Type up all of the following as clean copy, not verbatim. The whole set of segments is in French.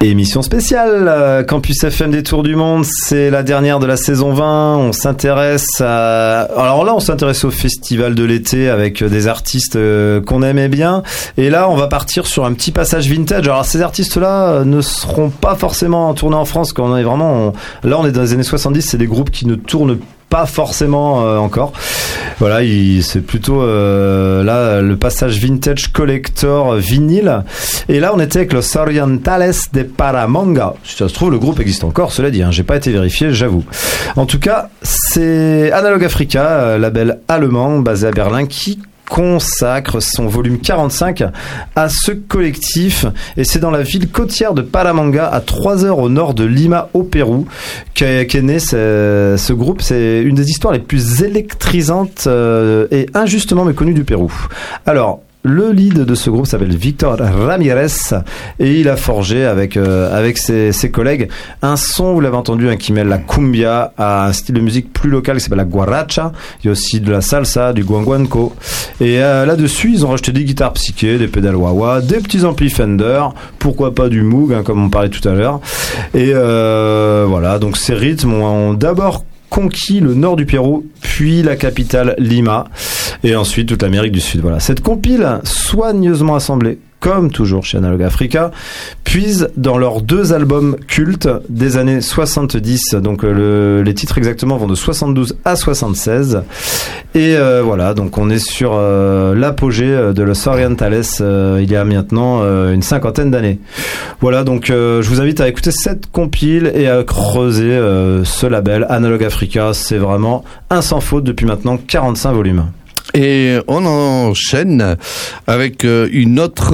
Émission spéciale, Campus FM des Tours du Monde, c'est la dernière de la saison 20, on s'intéresse à... Alors là, on s'intéresse au festival de l'été avec des artistes qu'on aimait bien, et là, on va partir sur un petit passage vintage. Alors ces artistes-là ne seront pas forcément tournés en France, quand on est vraiment... Là, on est dans les années 70, c'est des groupes qui ne tournent pas forcément encore. Voilà, c'est plutôt là le passage vintage collector vinyle. Et là, on était avec Los Orientales de Paramanga. Si ça se trouve, le groupe existe encore, cela dit. J'ai pas été vérifié, j'avoue. En tout cas, c'est Analog Africa, label allemand basé à Berlin, qui consacre son volume 45 à ce collectif, et c'est dans la ville côtière de Paramanga, à 3 heures au nord de Lima au Pérou, qu'est né ce groupe. C'est une des histoires les plus électrisantes et injustement méconnues du Pérou. Alors, le lead de ce groupe s'appelle Victor Ramirez, et il a forgé avec ses collègues un son, vous l'avez entendu, qui mêle la cumbia à un style de musique plus local qui s'appelle la guaracha. Il y a aussi de la salsa, du guanguanco, et là-dessus ils ont rajouté des guitares psyché, des pédales wah-wah, des petits amplis Fender, pourquoi pas du Moog, comme on parlait tout à l'heure, et voilà, donc ces rythmes ont d'abord conquis le nord du Pérou, puis la capitale Lima, et ensuite toute l'Amérique du Sud. Voilà. Cette compile, soigneusement assemblée, comme toujours chez Analog Africa, puise dans leurs 2 albums cultes des années 70. Donc les titres exactement vont de 72 à 76. Et voilà, donc on est sur l'apogée de Los Orientales il y a maintenant une 50aine d'années. Voilà, donc je vous invite à écouter cette compile et à creuser ce label Analog Africa. C'est vraiment un sans faute depuis maintenant 45 volumes. Et on enchaîne avec une autre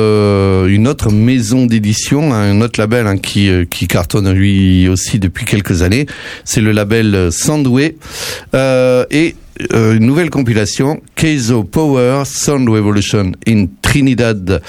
maison d'édition, un autre label qui cartonne lui aussi depuis quelques années. C'est le label Soundway, et une nouvelle compilation, Keizo Power Sound Revolution in Trinidad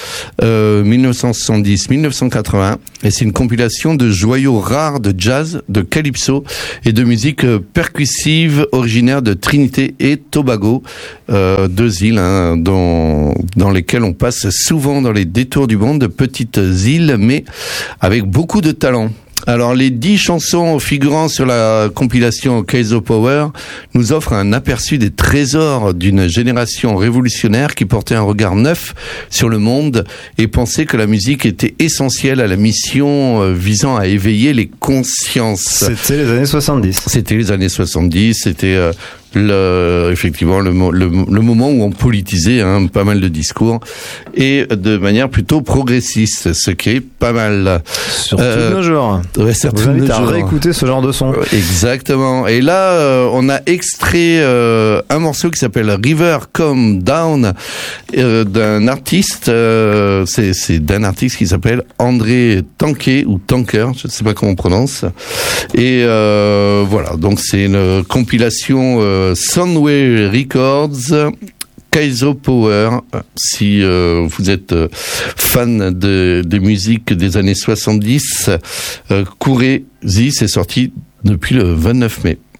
1970-1980, et c'est une compilation de joyaux rares de jazz, de calypso et de musique percussive originaire de Trinité et Tobago, 2 îles dans lesquelles on passe souvent dans les détours du monde, de petites îles mais avec beaucoup de talent. Alors, les 10 chansons figurant sur la compilation Keizo Power nous offrent un aperçu des trésors d'une génération révolutionnaire qui portait un regard neuf sur le monde et pensait que la musique était essentielle à la mission visant à éveiller les consciences. C'était les années 70. C'était effectivement le moment où on politisait pas mal de discours, et de manière plutôt progressiste, ce qui est pas mal. Surtout de nos jours. Ouais, vous invite à réécouter ce genre de son. Exactement. Et là, on a extrait un morceau qui s'appelle River Come Down d'un artiste. C'est d'un artiste qui s'appelle André Tanker ou Tanker, je ne sais pas comment on prononce. Et voilà. Donc c'est une compilation Soundway Records, Keizo Power. Si vous êtes fan de musique des années 70, courez-y, c'est sorti depuis le 29 mai.